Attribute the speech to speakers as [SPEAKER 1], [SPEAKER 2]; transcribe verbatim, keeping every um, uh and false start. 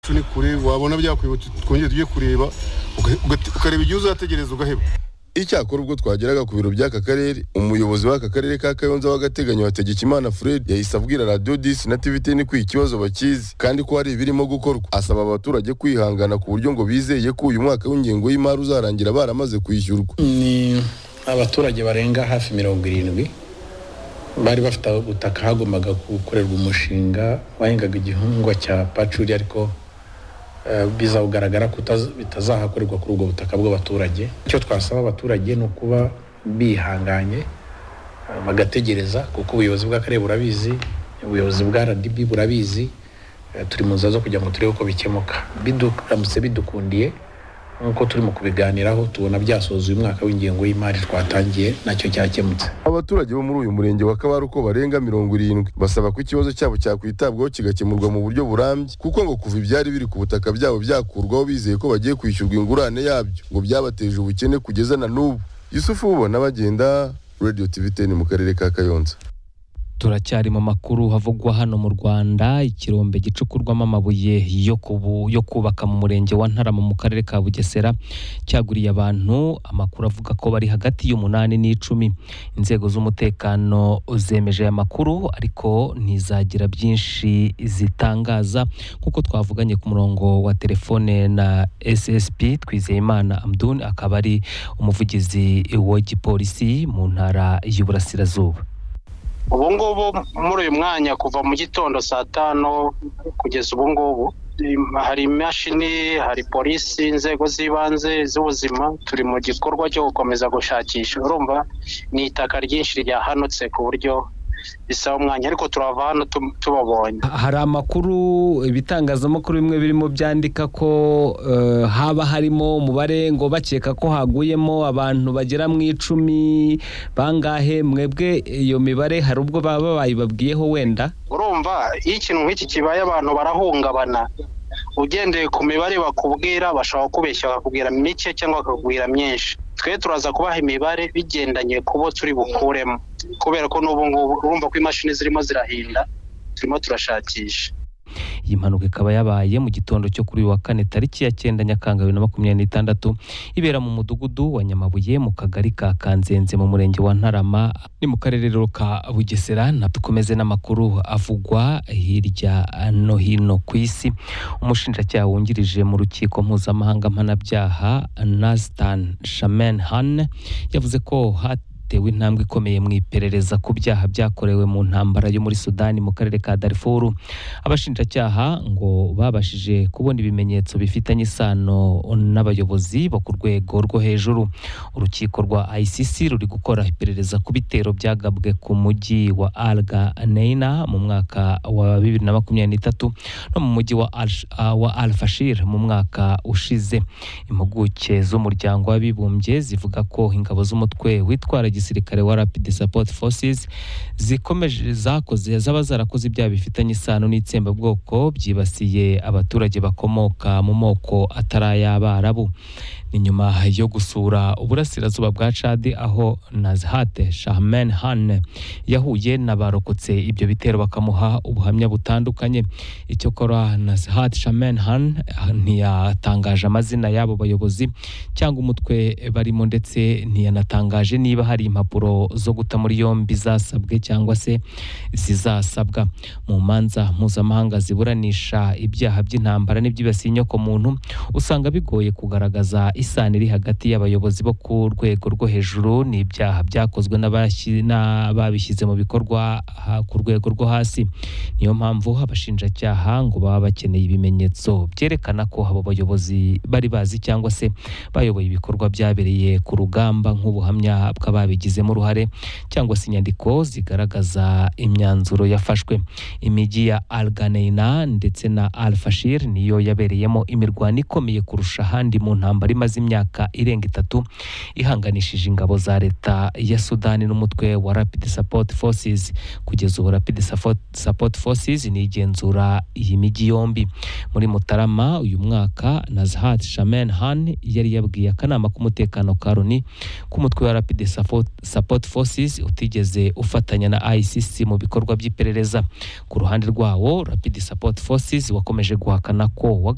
[SPEAKER 1] iwacu ni kure wabona byakwibutse twongeye tujye kureba ukareba igihe uzategereza ugaheba.
[SPEAKER 2] Icyakora ubwo twageraga ku biro by'aka karere umuyobozi w'aka karere ka Kayonza w'agateganyo Hategekimana Fred yahise abwira Radio dix na T V ten ko ikibazo bakizi kandi ko hari ibirimo gukorwa. Asaba abaturage kwihangana ku buryo ngo bizeye ko uyu mwaka w'ingengo y'imari uzarangira baramaze kwishyurwa.
[SPEAKER 3] Ni abaturage barenga hafi mirongo irindwi bari bafite ubutaka hagombaga gukorerwa umushinga wahingaga igihingwa cya pacuri, ariko biza kugaragara ko bitazahakorerwa kuri ubwo butaka bw'abaturage. Icyo twasaba abaturage ni ukuba bihanganye bagategereza, kuko ubuyobozi bw'akarere burabizi, ubuyobozi bwa R D B burabizi, turi mu nzira zo kugira ngo turebe uko bikemuka. Biduramutse bidukundiye nkuko turi mu kubiganiraho tubona byasoza uyu mwaka w'ingengo y'imari twatangiye nacyo cyakemutse.
[SPEAKER 2] Abaturage bo muri uyu murenge wa Kabaruko barenga mirongo irindwi basaba ko ikibazo cyabo cyakwitabwaho kigakemurwa mu buryo burambye, kuko ngo kuva ibyari biri ku butaka byabo byakurwaho bizeye ko bagiye kwishyurwa ingurane yabyo ngo byabateje ubukene kugeza na n'ubu. Yusufu ubona bagenda Radio T V ten mu karere ka Kayonza.
[SPEAKER 4] Turacyari mu makuru havugwa hano mu Rwanda. Ikirombe gicukurwamo amabuye yo kubu yo kubaka mu murenge wa Ntarama mu karere ka Bugesera cyaguriye abantu. Amakuru avuga ko bari hagati y'umunani n'icumi. Inzego z'umutekano zemeje aya makuru ariko ntizagira byinshi zitangaza, kuko twavuganye ku murongo wa telefone na S S P Twizeyimana Amdun, akaba ari umuvugizi w'igipolisi mu ntara y'Uburasirazuba.
[SPEAKER 5] Ubu ngubu muri uyu mwanya kuva mu gitondo saa tano kugeza ubu ngubu hari imashini, hari polisi, inzego z'ibanze z'ubuzima, turi mu gikorwa cyo gukomeza gushakisha. Urumva ni itaka ryinshi ryahanutse ku buryo bisaba umwanya, ariko turava hano tubabonye.
[SPEAKER 4] Hari amakuru ibitangazamakuru bimwe birimo byandika ko uh, haba harimo umubare ngo bakeka ko haguyemo abantu bagera mu icumi. Bangahe mwebwe iyo mibare hari ubwo baba bayibabwiyeho? Wenda
[SPEAKER 5] urumva iyo ikintu nk'iki kibaye abantu barahungabana, ugendeye ku mibare bakubwira bashaka kubeshya bakubwira mike cyangwa bakubwira myinshi. Twe turaza kubaha imibare bigendanye kubo turi bukuremo, kubera ko n'ubu ngubu urumva ko imashini zirimo zirahinda, turimo turashakisha.
[SPEAKER 4] Iyi mpanuka ikaba yabaye mu gitondo cyo kuri wa kane tariki ya cyenda Nyakanga bibiri na makumyabiri n'itandatu ibera mu mudugudu wa Nyamabuye mu kagari ka Kanzenze mu murenge wa Ntarama ni mu karere ka Bugesera. Na dukomeze n'amakuru avugwa hirya no hino ku isi. Umushinjacyaha wungirije mu rukiko mpuzamahanga mpanabyaha Naztan Shamenhan yavuze ko tewe intambwe ikomeye mu iperereza ku byaha byakorewe mu ntambara yo muri Sudani mu karere ka Darfur. Abashinjacyaha ngo babashije kubona ibimenyetso bifitanye isano n'abayobozi bo ku rwego rwo hejuru. Urukiko rwa I C C ruri gukora iperereza ku bitero byagabwe ku mujyi wa Al Ganeina mu mwaka wa bibiri na makumyabiri n'itatu no mu mujyi wa Al, uh, wa Al Fashir mu mwaka ushize. Impuguke z'umuryango w'abibumbye zivuga ko ingabo z'umutwe witwara gisirikare wa Rapid Support Forces zikomeje zakoze zaba zarakoze ibyaha bifitanye isano n'itsembabwoko byibasiye abaturage bakomoka mu moko atari ay'Abarabu. Ni nyuma yo gusura uburasirazuba bwa Chad aho Nazhat Shamenhan yahuye n'abarokotse ibyo bitero bakamuha ubuhamya butandukanye. Icyo kora Nazhat Shamenhan ntiyatangaje amazina y'abo bayobozi cyangwa umutwe barimo, ndetse ntiyanatangaje niba hari impapuro zo guta muri yombi zasabwe cyangwa se zizasabwa. Mu manza mpuzamahanga ziburanisha ibyaha by'intambara n'ibyibasiye inyoko muntu usanga bigoye kugaragaza isano iri hagati y'abayobozi bo ku rwego rwo hejuru n'ibyaha byakozwe n'ababishyize mu bikorwa ku rwego rwo hasi. Niyo mpamvu abashinjacyaha ngo baba bakeneye ibimenyetso byerekana ko abo bayobozi bari bazi cyangwa se bayoboye ibikorwa byabereye ku rugamba nk'ubuhamya bw'ababigizemo uruhare cyangwa se inyandiko zigaragaza imyanzuro yafashwe. Imijyi ya Al Ganeina ndetse na Al Fashir niyo yabereyemo imirwano ikomeye kurusha ahandi mu ntambara imaze imyaka irenga itatu ihanganishije ingabo za leta ya Sudani n'umutwe wa Rapid Support Forces. Kugeza ubu Rapid Support Forces ni igenzura iyi mijyi yombi. Muri Mutarama uyu mwaka Nazhat Shamenhan yari yabwiye akanama k'umutekano ka Loni k'umutwe wa Rapid Support Forces utigeze ufatanya na I C C mu bikorwa by'iperereza. Ku ruhande rwawo Rapid Support Forces wakomeje guhakana ko